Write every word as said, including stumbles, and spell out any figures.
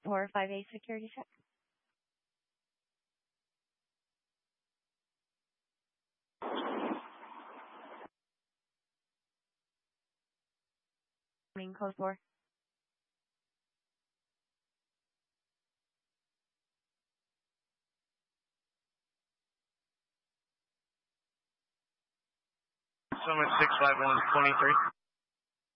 four five eight security check. Morning, code four. Summit six five one twenty three.